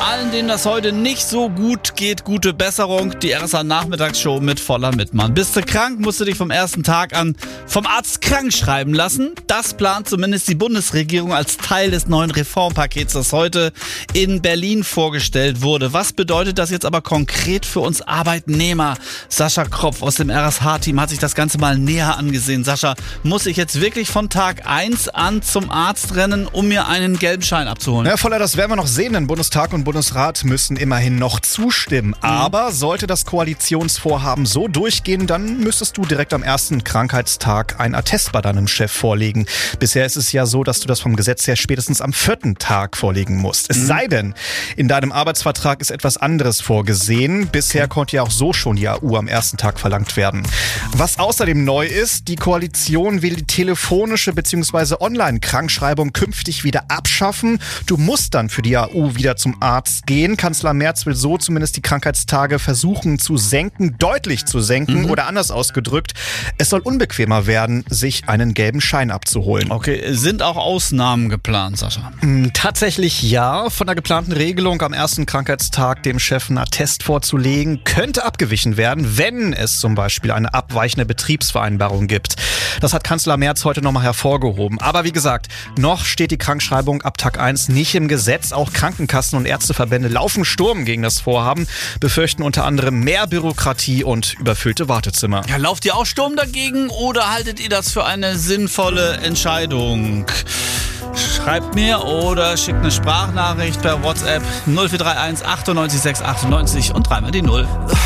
allen, denen das heute nicht so gut geht, gute Besserung. Die RSA-Nachmittagsshow mit Voller Mittmann. Bist du krank, musst du dich vom ersten Tag an vom Arzt krank schreiben lassen. Das plant zumindest die Bundesregierung als Teil des neuen Reformpakets, das heute in Berlin vorgestellt wurde. Was bedeutet das jetzt aber konkret für uns Arbeitnehmer? Sascha Kropf aus dem RSH-Team hat sich das Ganze mal näher angesehen. Sascha, muss ich jetzt wirklich von Tag 1 an zum Arzt rennen, um mir einen gelben Schein abzuholen? Ja, Voller, das werden wir noch sehen, denn Bundestag und Bundesrat müssen immerhin noch zustimmen. Aber sollte das Koalitionsvorhaben so durchgehen, dann müsstest du direkt am ersten Krankheitstag einen Attest bei deinem Chef vorlegen. Bisher ist es ja so, dass du das vom Gesetz her spätestens am 4. Tag vorlegen musst. Es sei denn, in deinem Arbeitsvertrag ist etwas anderes vorgesehen. Bisher konnte ja auch so schon die AU am ersten Tag verlangt werden. Was außerdem neu ist, die Koalition will die telefonische bzw. Online-Krankschreibung künftig wieder abschaffen. Du musst dann für die AU wieder zum Arzt gehen. Kanzler Merz will so zumindest die Krankheitstage versuchen zu senken, deutlich zu senken oder anders ausgedrückt, es soll unbequemer werden, sich einen gelben Schein abzuholen. Okay, sind auch Ausnahmen geplant, Sascha? Tatsächlich ja. Von der geplanten Regelung, am ersten Krankheitstag dem Chef einen Attest vorzulegen, könnte abgewichen werden, wenn es zum Beispiel eine abweichende Betriebsvereinbarung gibt. Das hat Kanzler Merz heute nochmal hervorgehoben. Aber wie gesagt, noch steht die Krankschreibung ab Tag 1 nicht im Gesetz. Auch Krankenkassen und Ärzteverbände laufen Sturm gegen das Vorhaben, befürchten unter anderem mehr Bürokratie und überfüllte Wartezimmer. Ja, lauft ihr auch Sturm dagegen oder haltet ihr das für eine sinnvolle Entscheidung? Schreibt mir oder schickt eine Sprachnachricht per WhatsApp 0431 98 6 98 und dreimal die 0.